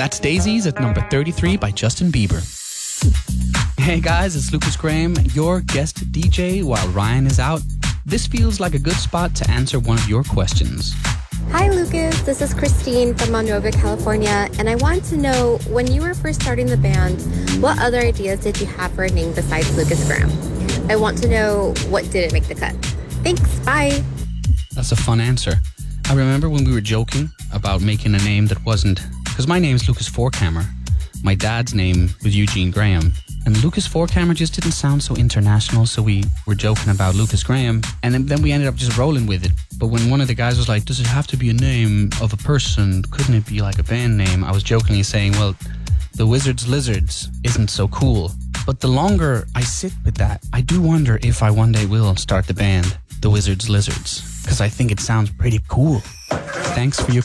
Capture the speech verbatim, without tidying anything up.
That's Daisies at number thirty-three by Justin Bieber. Hey guys, it's Lucas Graham, your guest D J while Ryan is out. This feels like a good spot to answer one of your questions. Hi Lucas, this is Christine from Monrovia, California, and I want to know, when you were first starting the band, what other ideas did you have for a name besides Lucas Graham? I want to know what didn't make the cut. Thanks, bye. That's a fun answer. I remember when we were joking about making a name that wasn't, because my name's Lucas Fourkammer. My dad's name was Eugene Graham. And Lucas Fourkammer just didn't sound so international, so we were joking about Lucas Graham, and then, then we ended up just rolling with it. But when one of the guys was like, does it have to be a name of a person? Couldn't it be like a band name? I was jokingly saying, well, the Wizards Lizards isn't so cool. But the longer I sit with that, I do wonder if I one day will start the band, the Wizards Lizards, because I think it sounds pretty cool. Thanks for your